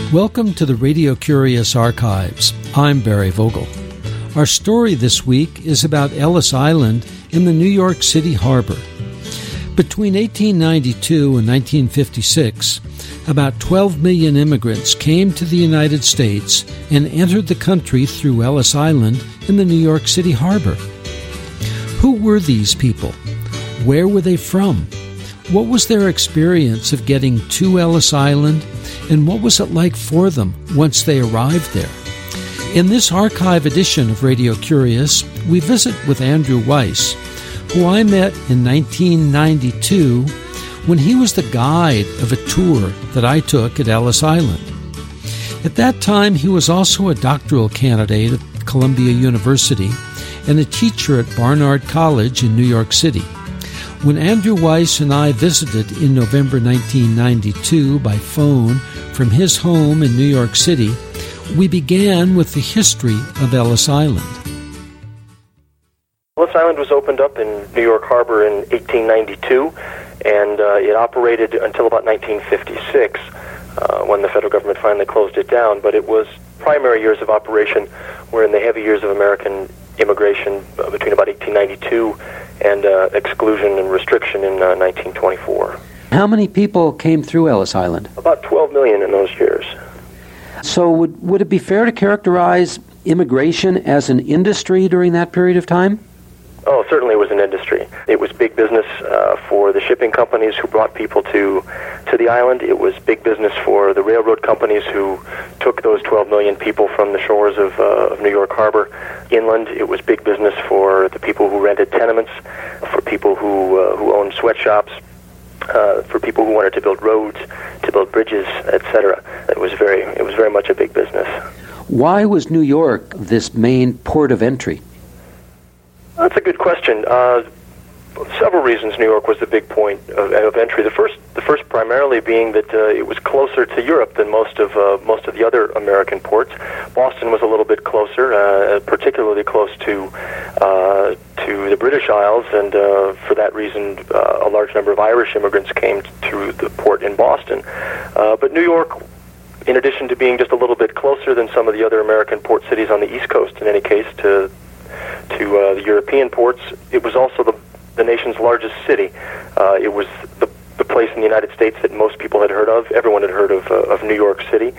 Welcome to the Radio Curious Archives. I'm Barry Vogel. Our story this week is about Ellis Island in the New York City harbor. Between 1892 and 1956, about 12 million immigrants came to the United States and entered the country through Ellis Island in the New York City harbor. Who were these people? Where were they from? What was their experience of getting to Ellis Island, and what was it like for them once they arrived there? In this archive edition of Radio Curious, we visit with Andrew Weiss, who I met in 1992 when he was the guide of a tour that I took at Ellis Island. At that time, he was also a doctoral candidate at Columbia University and a teacher at Barnard College in New York City. When Andrew Weiss and I visited in November 1992 by phone from his home in New York City, we began with the history of Ellis Island. Ellis Island was opened up in New York Harbor in 1892, and it operated until about 1956, when the federal government finally closed it down. But it was primary years of operation were in the heavy years of American immigration between about 1892 and exclusion and restriction in 1924. How many people came through Ellis Island? About 12 million in those years. So would it be fair to characterize immigration as an industry during that period of time? Oh, certainly it was an industry. It was big business for the shipping companies who brought people to the island. It was big business for the railroad companies who took those 12 million people from the shores of New York Harbor inland. It was big business for the people who rented tenements, for people who owned sweatshops, for people who wanted to build roads, to build bridges, etc. It was very much a big business. Why was New York this main port of entry? That's a good question. Several reasons New York was the big point of entry. The first primarily being that it was closer to Europe than most of the other American ports. Boston was a little bit closer, particularly close to the British Isles, and for that reason, a large number of Irish immigrants came through the port in Boston. But New York, in addition to being just a little bit closer than some of the other American port cities on the East Coast, in any case, to the European ports, it was also the nation's largest city. It was the place in the United States that most people had heard of. Everyone had heard of New York City.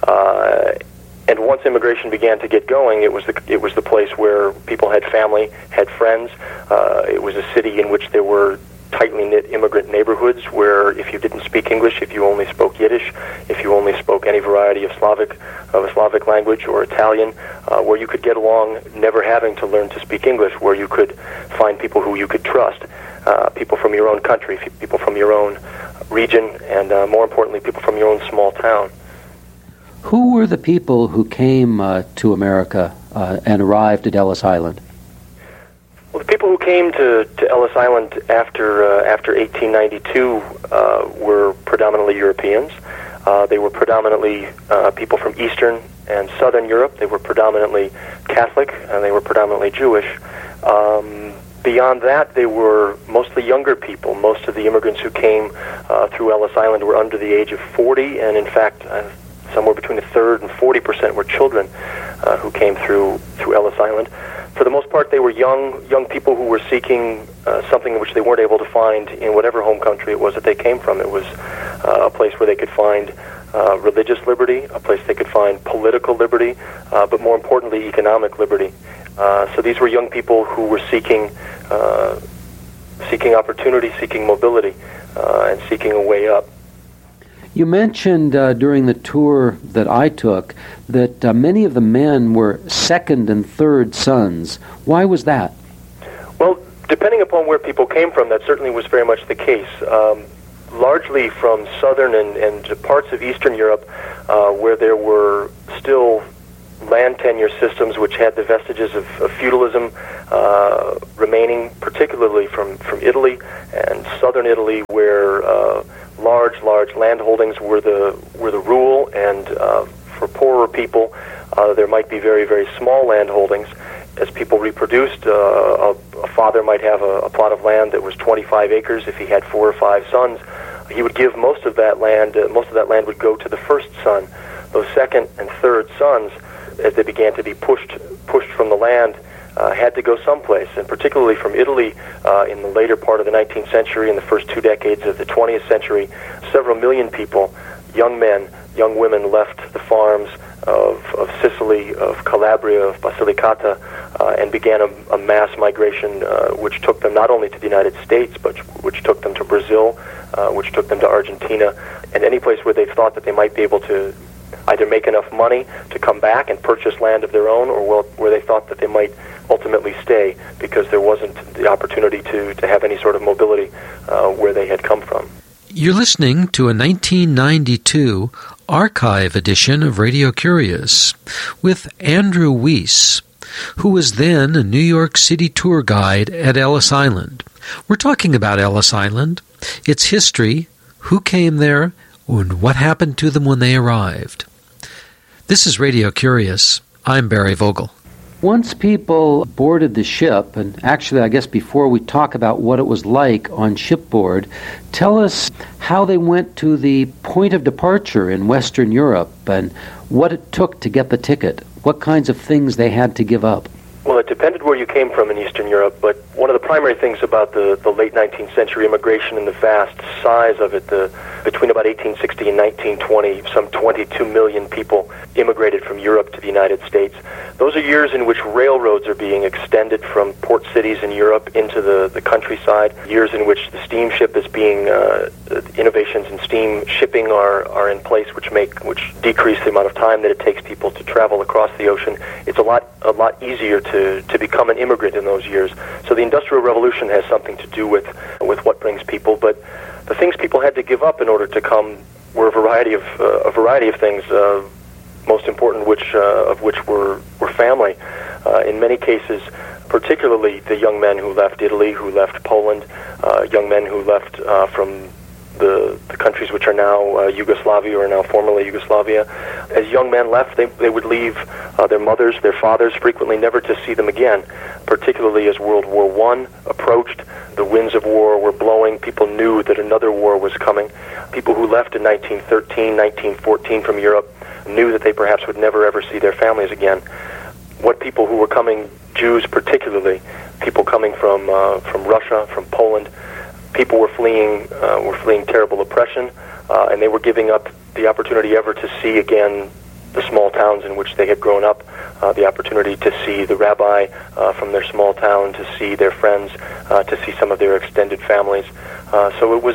And once immigration began to get going, it was the place where people had family, had friends. It was a city in which there were tightly knit immigrant neighborhoods where if you didn't speak English, if you only spoke Yiddish, if you only spoke any variety of a Slavic language or Italian, where you could get along never having to learn to speak English, where you could find people who you could trust, people from your own country, people from your own region, and more importantly, people from your own small town. Who were the people who came to America and arrived at Ellis Island? Well, the people who came to Ellis Island after 1892 were predominantly Europeans. They were predominantly people from Eastern and Southern Europe. They were predominantly Catholic, and they were predominantly Jewish. Beyond that, they were mostly younger people. Most of the immigrants who came through Ellis Island were under the age of 40, and in fact, somewhere between a third and 40% were children who came through Ellis Island. For the most part, they were young people who were seeking something which they weren't able to find in whatever home country it was that they came from. It was a place where they could find religious liberty, a place they could find political liberty, but more importantly, economic liberty. So these were young people who were seeking opportunity, seeking mobility, and seeking a way up. You mentioned during the tour that I took that many of the men were second and third sons. Why was that? Well, depending upon where people came from, that certainly was very much the case. Largely from southern and parts of Eastern Europe, where there were still land tenure systems which had the vestiges of feudalism remaining, particularly from Italy and southern Italy, where large land holdings were the rule, and for poorer people, there might be very, very small land holdings. As people reproduced, a father might have a plot of land that was 25 acres. If he had 4 or 5 sons, he would give most of that land. Most of that land would go to the first son, those second and third sons, as they began to be pushed from the land, had to go someplace, and particularly from Italy in the later part of the 19th century and the first 2 decades of the 20th century. Several million people, young men, young women, left the farms of Sicily, of Calabria, of Basilicata, and began a mass migration which took them not only to the United States, but which took them to Brazil, which took them to Argentina, and any place where they thought that they might be able to either make enough money to come back and purchase land of their own, or where they thought that they might ultimately stay because there wasn't the opportunity to have any sort of mobility where they had come from. You're listening to a 1992 archive edition of Radio Curious with Andrew Weiss, who was then a New York City tour guide at Ellis Island. We're talking about Ellis Island, its history, who came there, and what happened to them when they arrived. This is Radio Curious. I'm Barry Vogel. Once people boarded the ship, and actually I guess before we talk about what it was like on shipboard, tell us how they went to the point of departure in Western Europe and what it took to get the ticket, what kinds of things they had to give up. Well, it depended where you came from in Eastern Europe, but one of the primary things about the late 19th century immigration and the vast size of it, between about 1860 and 1920, some 22 million people immigrated from Europe to the United States. Those are years in which railroads are being extended from port cities in Europe into the countryside, years in which the steamship is being, innovations in steam shipping are in place, which decrease the amount of time that it takes people to travel across the ocean. It's a lot easier to become an immigrant in those years. So the Industrial Revolution has something to do with what brings people, but the things people had to give up in order to come were a variety of things. Most important of which were family. In many cases, particularly the young men who left Italy, who left Poland, young men who left from the countries which are now Yugoslavia, or now formerly Yugoslavia. As young men left, they would leave their mothers, their fathers, frequently never to see them again, particularly as World War I approached. The winds of war were blowing. People knew that another war was coming. People who left in 1913, 1914 from Europe knew that they perhaps would never ever see their families again. What people who were coming, Jews particularly, people coming from Russia, from Poland, people were fleeing terrible oppression, and they were giving up the opportunity ever to see again the small towns in which they had grown up, the opportunity to see the rabbi from their small town, to see their friends, to see some of their extended families. So it was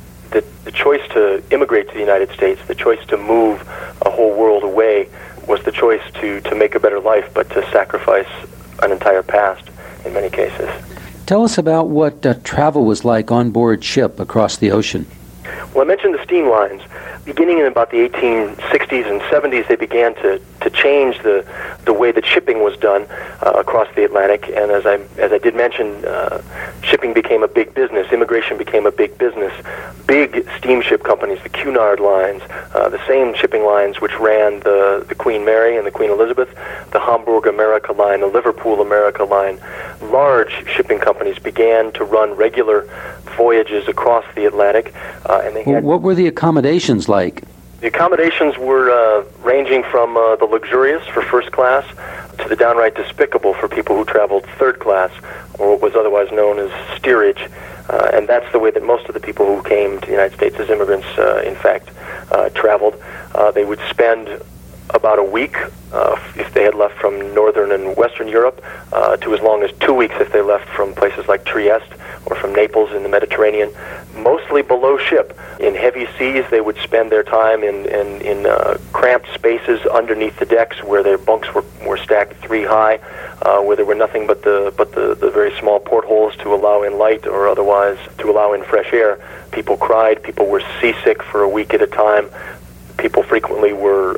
the choice to immigrate to the United States, the choice to move a whole world away, was the choice to make a better life, but to sacrifice an entire past in many cases. Tell us about what travel was like on board ship across the ocean. Well, I mentioned the steam lines. Beginning in about the 1860s and 70s, they began to change the way that shipping was done across the Atlantic. And as I did mention, shipping became a big business. Immigration became a big business. Big steamship companies, the Cunard lines, the same shipping lines which ran the Queen Mary and the Queen Elizabeth, the Hamburg America line, the Liverpool America line, large shipping companies began to run regular voyages across the Atlantic. And they had, what were the accommodations like? The accommodations were ranging from the luxurious for first class to the downright despicable for people who traveled third class, or what was otherwise known as steerage. And that's the way that most of the people who came to the United States as immigrants, in fact, traveled. They would spend about a week if they had left from Northern and Western Europe, to as long as 2 weeks if they left from places like Trieste or from Naples in the Mediterranean, mostly below ship. In heavy seas, they would spend their time in cramped spaces underneath the decks where their bunks were stacked 3 high, where there were nothing but the very small portholes to allow in light or otherwise to allow in fresh air. People cried. People were seasick for a week at a time. People frequently were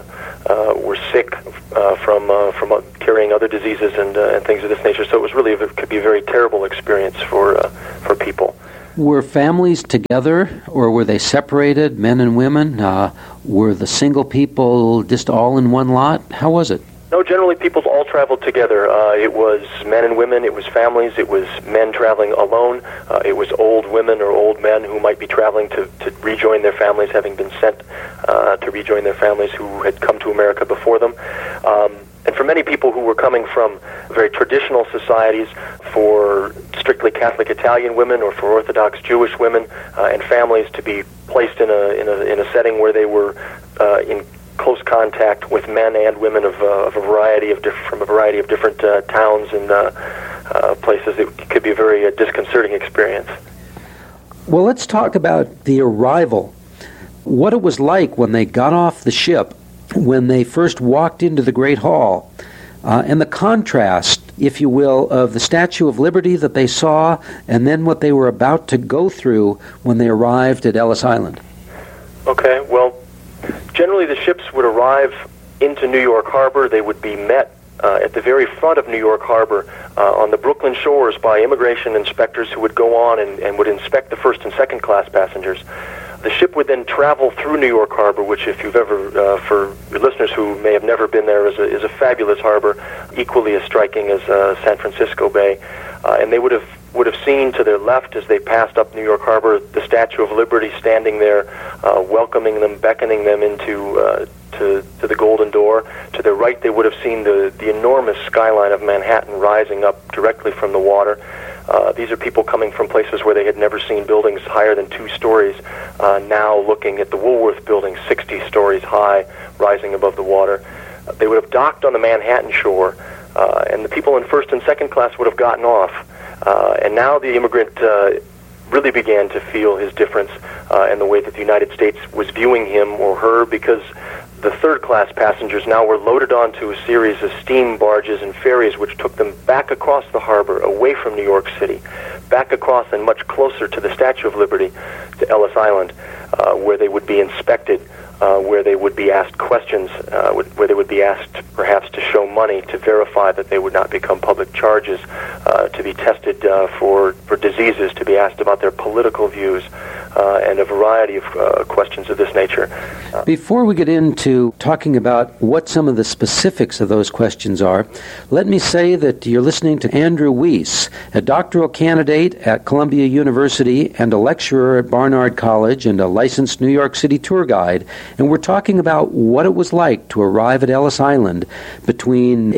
sick from carrying other diseases and things of this nature. So it could be a very terrible experience for people. Were families together, or were they separated, men and women? Were the single people just all in one lot? How was it? No, generally people all traveled together. It was men and women, it was families, it was men traveling alone, it was old women or old men who might be traveling to rejoin their families, having been sent to rejoin their families who had come to America before them. And for many people who were coming from very traditional societies, for strictly Catholic Italian women or for Orthodox Jewish women and families, to be placed in a setting where they were in close contact with men and women of a variety of different towns and places, it could be a very disconcerting experience. Well, let's talk about the arrival. What it was like when they got off the ship, when they first walked into the Great Hall, and the contrast, if you will, of the Statue of Liberty that they saw and then what they were about to go through when they arrived at Ellis Island. Okay, well, generally the ships would arrive into New York Harbor. They would be met at the very front of New York Harbor on the Brooklyn shores by immigration inspectors who would go on and would inspect the first and second class passengers. The ship would then travel through New York Harbor, which, if you've ever, for your listeners who may have never been there, is a fabulous harbor, equally as striking as San Francisco Bay. And they would have seen to their left as they passed up New York Harbor the Statue of Liberty standing there, welcoming them, beckoning them into to the Golden Door. To their right, they would have seen the enormous skyline of Manhattan rising up directly from the water. These are people coming from places where they had never seen buildings higher than 2 stories, now looking at the Woolworth Building 60 stories high, rising above the water. They would have docked on the Manhattan shore, and the people in first and second class would have gotten off. And now the immigrant really began to feel his difference in the way that the United States was viewing him or her, because the third-class passengers now were loaded onto a series of steam barges and ferries which took them back across the harbor, away from New York City, back across and much closer to the Statue of Liberty, to Ellis Island, where they would be inspected, where they would be asked questions, where they would be asked perhaps to show money to verify that they would not become public charges, to be tested for diseases, to be asked about their political views, and a variety of questions of this nature. Before we get into talking about what some of the specifics of those questions are, let me say that you're listening to Andrew Weiss, a doctoral candidate at Columbia University and a lecturer at Barnard College and a licensed New York City tour guide, and we're talking about what it was like to arrive at Ellis Island between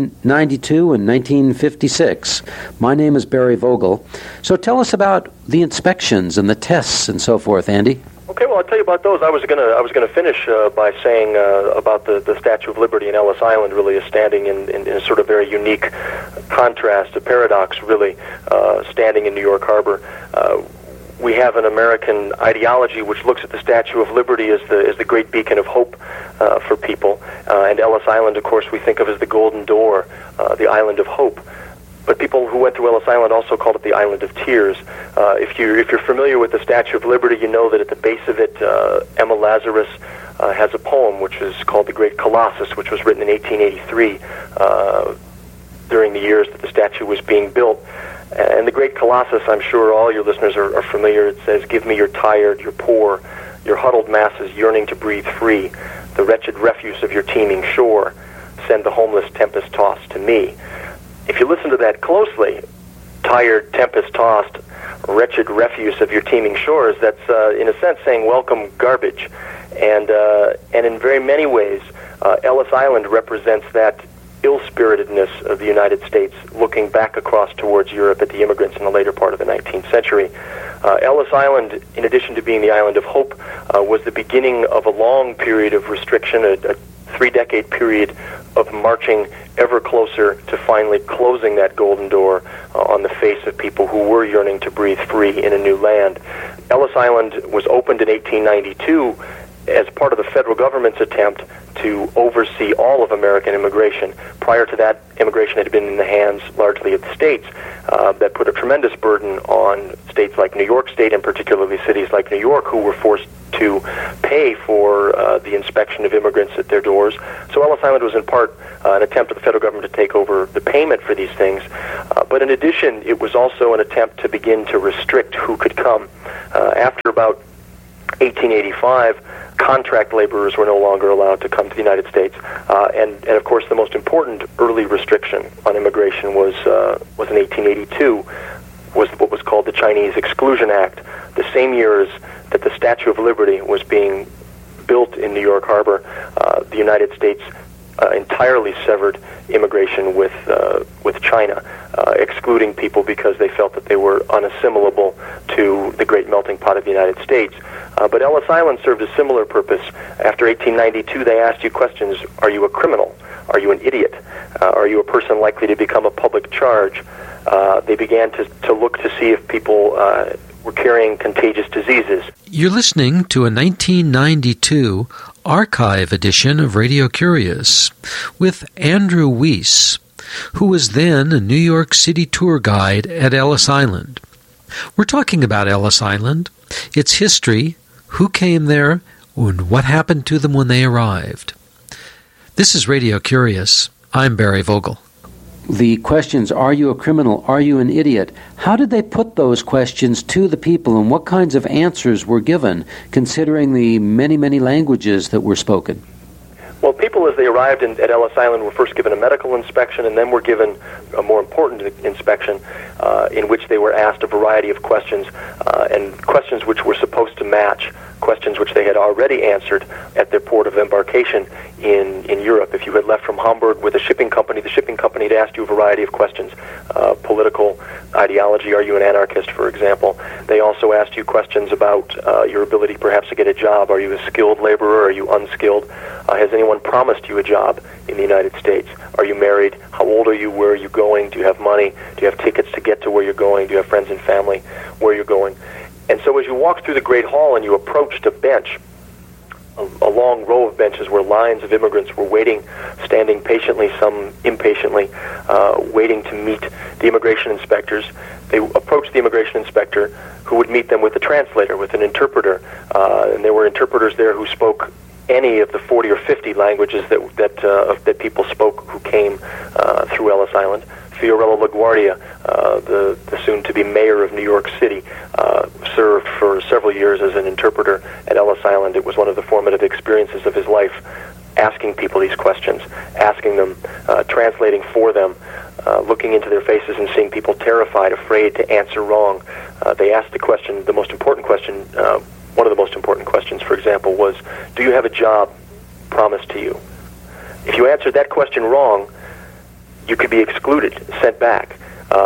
1892 and 1956. My name is Barry Vogel. So tell us about the inspections and the tests and so forth, Andy. Okay, well, I'll tell you about those. I was gonna finish by saying about the Statue of Liberty in Ellis Island really is standing in a sort of very unique contrast, a paradox, really, standing in New York Harbor. We have an American ideology which looks at the Statue of Liberty as the great beacon of hope for people, and Ellis Island, of course, we think of as the Golden Door, the island of hope. But people who went to Ellis Island also called it the Island of Tears. If you're familiar with the Statue of Liberty, you know that at the base of it, Emma Lazarus has a poem which is called The Great Colossus, which was written in 1883 during the years that the statue was being built. And the Great Colossus, I'm sure all your listeners are familiar. It says, "Give me your tired, your poor, your huddled masses yearning to breathe free, the wretched refuse of your teeming shore. Send the homeless tempest-tossed to me." If you listen to that closely, tired, tempest-tossed, wretched refuse of your teeming shores, that's in a sense saying welcome garbage. And in very many ways, Ellis Island represents that ill-spiritedness of the United States looking back across towards Europe at the immigrants in the later part of the 19th century. Ellis Island, in addition to being the island of hope, was the beginning of a long period of restriction, a 3-decade period of marching ever closer to finally closing that golden door on the face of people who were yearning to breathe free in a new land. Ellis Island was opened in 1892 as part of the federal government's attempt to oversee all of American immigration. Prior to that, immigration had been in the hands largely of the states. That put a tremendous burden on states like New York State, and particularly cities like New York, who were forced to pay for the inspection of immigrants at their doors. So Ellis Island was in part an attempt of the federal government to take over the payment for these things. But in addition, it was also an attempt to begin to restrict who could come. After about 1885, contract laborers were no longer allowed to come to the United States. And of course, the most important early restriction on immigration was in 1882, was what was called the Chinese Exclusion Act, the same years that the Statue of Liberty was being built in New York Harbor. The United States entirely severed immigration with China, excluding people because they felt that they were unassimilable to the great melting pot of the United States. But Ellis Island served a similar purpose. After 1892, they asked you questions: are you a criminal? Are you an idiot? Are you a person likely to become a public charge? They began to look to see if people were carrying contagious diseases. You're listening to a 1992 archive edition of Radio Curious with Andrew Weiss, who was then a New York City tour guide at Ellis Island. We're talking about Ellis Island, its history, who came there, and what happened to them when they arrived. This is Radio Curious. I'm Barry Vogel. The questions, are you a criminal, are you an idiot? How did they put those questions to the people, and what kinds of answers were given, considering the many, many languages that were spoken? Well, people, as they arrived at Ellis Island, were first given a medical inspection, and then were given a more important inspection in which they were asked a variety of questions, and questions which were supposed to match questions which they had already answered at their port of embarkation in Europe. If you had left from Hamburg with a shipping company, the shipping company had asked you a variety of questions. Political ideology, are you an anarchist, for example? They also asked you questions about your ability perhaps to get a job. Are you a skilled laborer? Are you unskilled? Has anyone promised you a job in the United States? Are you married? How old are you? Where are you going? Do you have money? Do you have tickets to get to where you're going? Do you have friends and family where you're going? And so as you walked through the Great Hall and you approached a bench, a long row of benches where lines of immigrants were waiting, standing patiently, some impatiently, waiting to meet the immigration inspectors, they approached the immigration inspector, who would meet them with a translator, with an interpreter. And there were interpreters there who spoke any of the 40 or 50 languages that people spoke who came through Ellis Island. Fiorello LaGuardia, the soon-to-be mayor of New York City, served for several years as an interpreter at Ellis Island. It was one of the formative experiences of his life, asking people these questions, asking them, translating for them, looking into their faces and seeing people terrified, afraid to answer wrong. They asked the question, the most important question, one of the most important questions, for example, was, do you have a job promised to you? If you answered that question wrong, you could be excluded, sent back.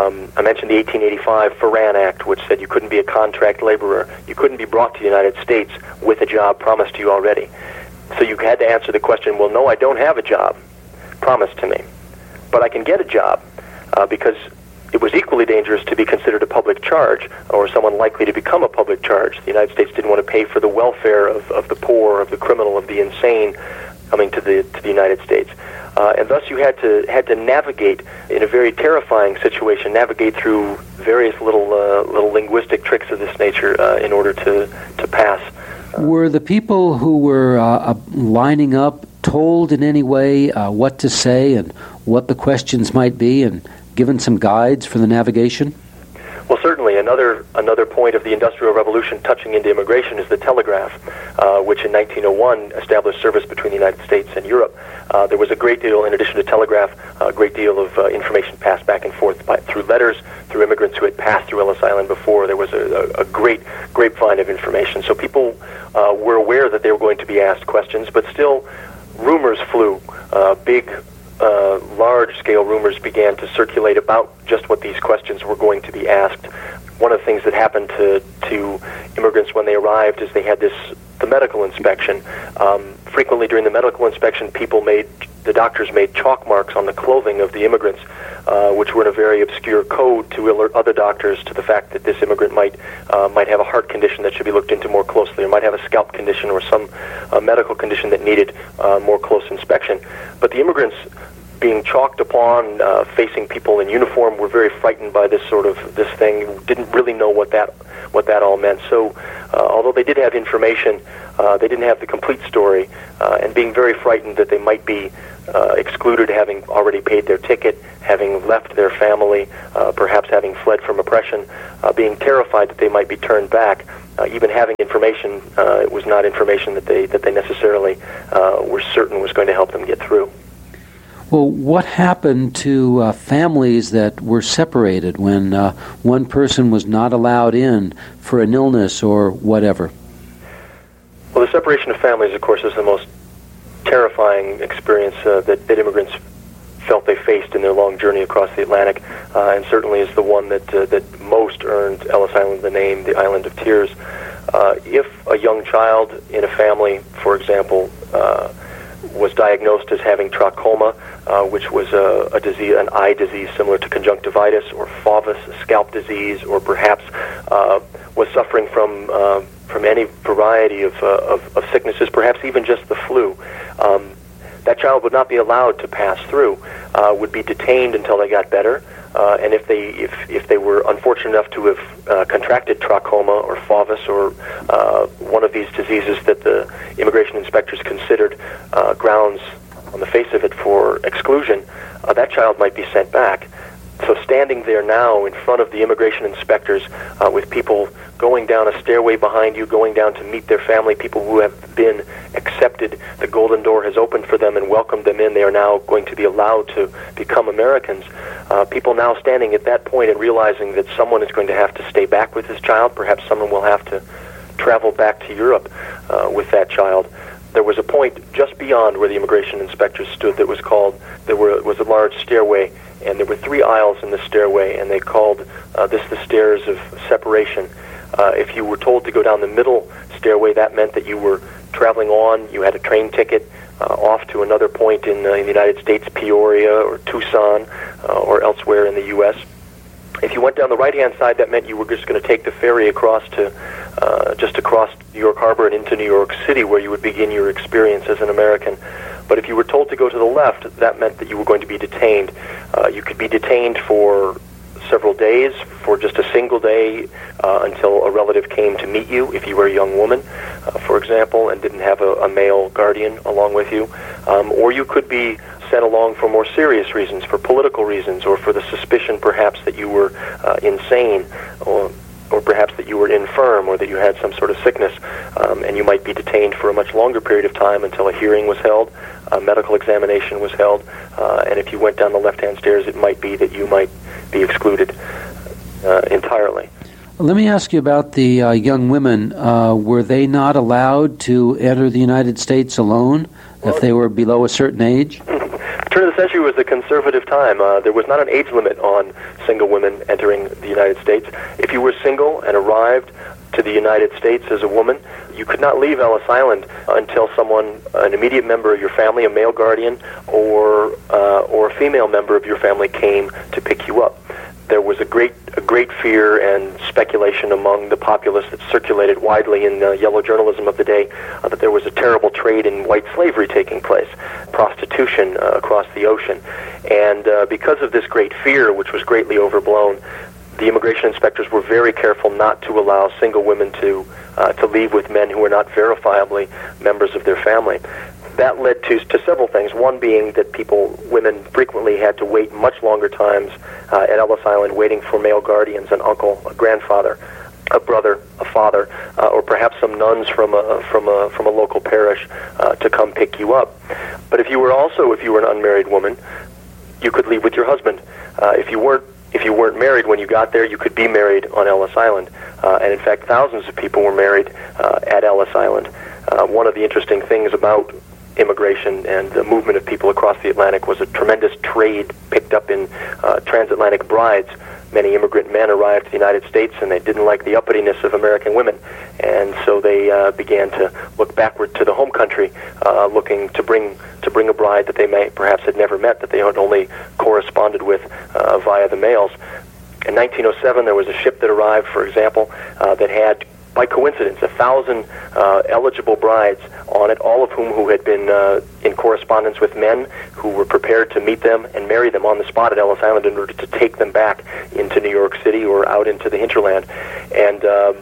I mentioned the 1885 Ferran Act, which said you couldn't be a contract laborer. You couldn't be brought to the United States with a job promised to you already. So you had to answer the question, well, no, I don't have a job promised to me, but I can get a job because it was equally dangerous to be considered a public charge or someone likely to become a public charge. The United States didn't want to pay for the welfare of the poor, of the criminal, of the insane coming to the United States. And thus you had to navigate in a very terrifying situation, navigate through various little linguistic tricks of this nature in order to pass. Were the people who were lining up told in any way what to say and what the questions might be, and given some guides for the navigation? Well, certainly. Another point of the Industrial Revolution touching into immigration is the telegraph, which in 1901 established service between the United States and Europe. There was a great deal, in addition to telegraph, a great deal of information passed back and forth through letters, through immigrants who had passed through Ellis Island before. There was a great grapevine of information. So people were aware that they were going to be asked questions, but still rumors flew. Large-scale rumors began to circulate about just what these questions were going to be asked. One of the things that happened to immigrants when they arrived is they had the medical inspection. Frequently during the medical inspection, the doctors made chalk marks on the clothing of the immigrants, which were in a very obscure code to alert other doctors to the fact that this immigrant might have a heart condition that should be looked into more closely, or might have a scalp condition or some medical condition that needed more close inspection. But the immigrants, being chalked upon, facing people in uniform, were very frightened by this thing. Didn't really know what that all meant. So, although they did have information, they didn't have the complete story, and being very frightened that they might be excluded, having already paid their ticket, having left their family, perhaps having fled from oppression, being terrified that they might be turned back. even having information, it was not information that they necessarily were certain was going to help them get through. Well, what happened to families that were separated when one person was not allowed in for an illness or whatever? Well, the separation of families, of course, is the most terrifying experience that immigrants felt they faced in their long journey across the Atlantic, and certainly is the one that most earned Ellis Island the name, the Island of Tears. If a young child in a family, for example, was diagnosed as having trachoma, which was a disease, an eye disease similar to conjunctivitis or FAVus, a scalp disease, or perhaps was suffering from any variety of sicknesses, perhaps even just the flu, that child would not be allowed to pass through, would be detained until they got better. And if they were unfortunate enough to have contracted trachoma or FAVus or one of these diseases that the immigration inspectors considered grounds on the face of it for exclusion, that child might be sent back. So standing there now in front of the immigration inspectors with people going down a stairway behind you, going down to meet their family, people who have been accepted, the golden door has opened for them and welcomed them in. They are now going to be allowed to become Americans. People now standing at that point and realizing that someone is going to have to stay back with this child. Perhaps someone will have to travel back to Europe with that child. There was a point just beyond where the immigration inspectors stood that was called, was a large stairway, and there were 3 aisles in the stairway, and they called this the stairs of separation. If you were told to go down the middle stairway, that meant that you were traveling on, you had a train ticket off to another point in the United States, Peoria or Tucson or elsewhere in the U.S. If you went down the right-hand side, that meant you were just going to take the ferry across to just across New York Harbor and into New York City, where you would begin your experience as an American. But if you were told to go to the left, that meant that you were going to be detained. You could be detained for several days, for just a single day, until a relative came to meet you, if you were a young woman, for example, and didn't have a male guardian along with you. Or you could be sent along for more serious reasons, for political reasons, or for the suspicion perhaps that you were insane, or perhaps that you were infirm, or that you had some sort of sickness, and you might be detained for a much longer period of time until a hearing was held, a medical examination was held, and if you went down the left-hand stairs, it might be that you might be excluded entirely. Let me ask you about the young women. Were they not allowed to enter the United States alone if they were below a certain age? Turn of the century was a conservative time. There was not an age limit on single women entering the United States. If you were single and arrived to the United States as a woman, you could not leave Ellis Island until someone, an immediate member of your family, a male guardian, or a female member of your family came to pick you up. There was a great fear and speculation among the populace that circulated widely in yellow journalism of the day that there was a terrible trade in white slavery taking place, prostitution across the ocean. And because of this great fear, which was greatly overblown, the immigration inspectors were very careful not to allow single women to leave with men who were not verifiably members of their family. That led to several things, one being that women frequently had to wait much longer times at Ellis Island waiting for male guardians, an uncle, a grandfather, a brother, a father, or perhaps some nuns from a local parish to come pick you up. But if you were an unmarried woman, you could leave with your husband. If you weren't married when you got there, you could be married on Ellis Island. And in fact, thousands of people were married at Ellis Island. One of the interesting things about immigration and the movement of people across the Atlantic was a tremendous trade picked up in transatlantic brides. Many immigrant men arrived to the United States and they didn't like the uppityness of American women, and so they began to look backward to the home country, looking to bring a bride that they may perhaps had never met, that they had only corresponded with via the mails. In 1907, there was a ship that arrived, for example, that had, by coincidence, 1,000 eligible brides on it, all of whom who had been in correspondence with men who were prepared to meet them and marry them on the spot at Ellis Island in order to take them back into New York City or out into the hinterland. And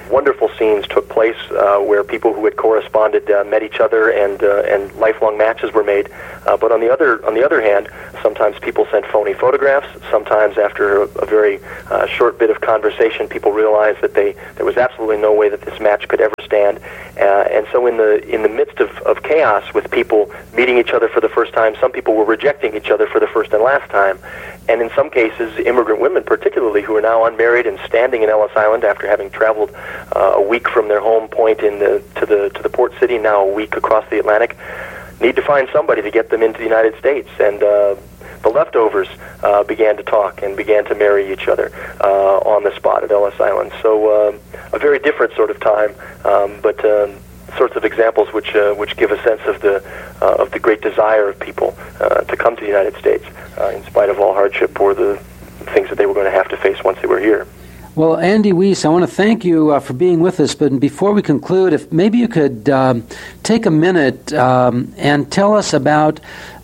wonderful scenes took place where people who had corresponded met each other, and lifelong matches were made. But on the other hand, sometimes people sent phony photographs. Sometimes after a very short bit of conversation, people realized that there was absolutely no way that this match could ever stand. And so in the midst of chaos, with people meeting each other for the first time, some people were rejecting each other for the first and last time. And in some cases, immigrant women particularly, who are now unmarried and standing in Ellis Island after having traveled a week from their home point to the port city, now a week across the Atlantic, need to find somebody to get them into the United States. And the leftovers began to talk and began to marry each other on the spot at Ellis Island. So a very different sort of time, but sorts of examples which give a sense of the great desire of people to come to the United States in spite of all hardship or the things that they were going to have to face once they were here. Well, Andy Weiss, I want to thank you for being with us, but before we conclude, if maybe you could take a minute and tell us about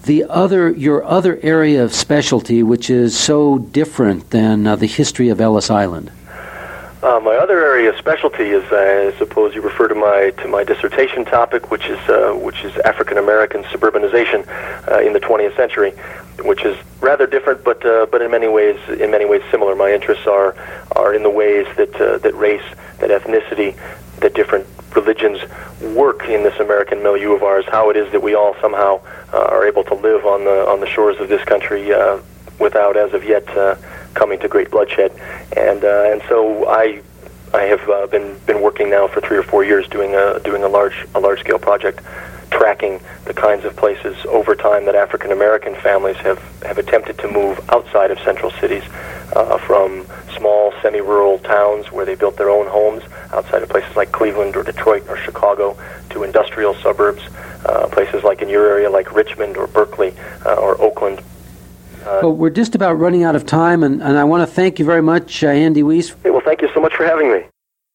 your other area of specialty, which is so different than the history of Ellis Island. My other area of specialty is, I suppose you refer to my dissertation topic, which is African American suburbanization in the 20th century, which is rather different, but in many ways similar. My interests are in the ways that race, that ethnicity, that different religions work in this American milieu of ours. How it is that we all somehow are able to live on the shores of this country without, as of yet, coming to great bloodshed. And so I have been working now for 3 or 4 years doing a large scale project, tracking the kinds of places over time that African American families have attempted to move outside of central cities, from small semi-rural towns where they built their own homes outside of places like Cleveland or Detroit or Chicago, to industrial suburbs, places like in your area like Richmond or Berkeley or Oakland. Well, we're just about running out of time, and I want to thank you very much, Andy Weiss. Hey, well, thank you so much for having me.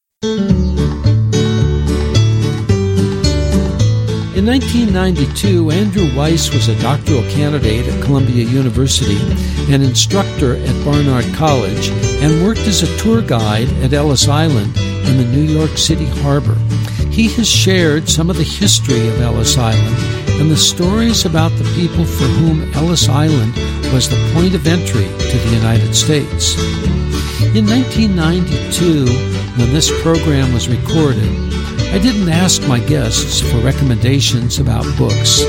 In 1992, Andrew Weiss was a doctoral candidate at Columbia University, an instructor at Barnard College, and worked as a tour guide at Ellis Island in the New York City harbor. He has shared some of the history of Ellis Island and the stories about the people for whom Ellis Island was the point of entry to the United States. In 1992, when this program was recorded, I didn't ask my guests for recommendations about books.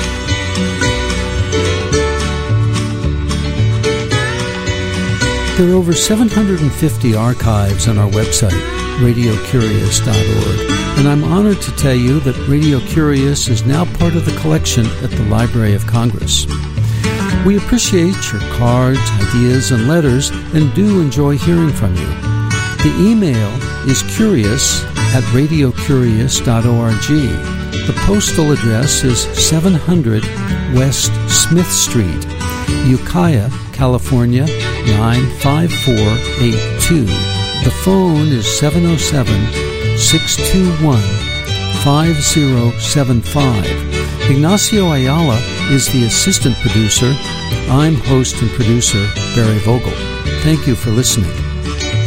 There are over 750 archives on our website, radiocurious.org, and I'm honored to tell you that Radio Curious is now part of the collection at the Library of Congress. We appreciate your cards, ideas, and letters, and do enjoy hearing from you. The email is curious@radiocurious.org. The postal address is 700 West Smith Street, Ukiah, California, 95482. The phone is 707-621-5075. Ignacio Ayala is the assistant producer. I'm host and producer Barry Vogel. Thank you for listening.